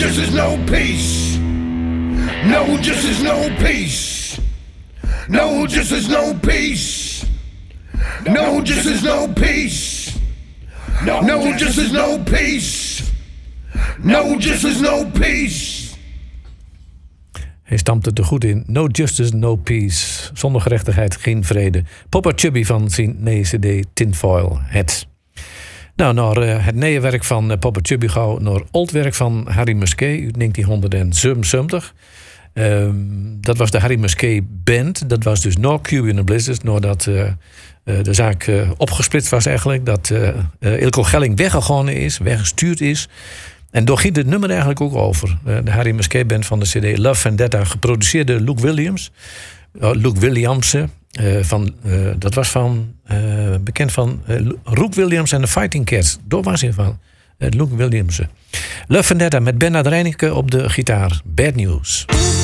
justice, no peace. No justice, no peace. No justice, no peace. No justice, no peace. No justice, no peace. No justice, no peace. Hij stampte er goed in. No justice, no peace. Zonder gerechtigheid geen vrede. Papa Chubby van zijn nieuwe cd Tinfoil Hat. Nou, naar het nieuwe werk van Papa Chubby gauw naar oud werk van Harry Musquet uit 1977. Dat was de Harry Musquet Band. Dat was dus na Cuban and the Blizzards, nadat de zaak opgesplitst was eigenlijk. Dat Ilko Gelling weggestuurd is. En daar ging het nummer eigenlijk ook over. De Harry Musquet Band van de cd Love Vendetta, geproduceerd door Luke Williams. Luke Williamson. Dat was bekend van Rook Williams en de Fighting Cats. Daar was hij van. Luke Williamson. Love Vendetta met Bernard Reineke op de gitaar. Bad News.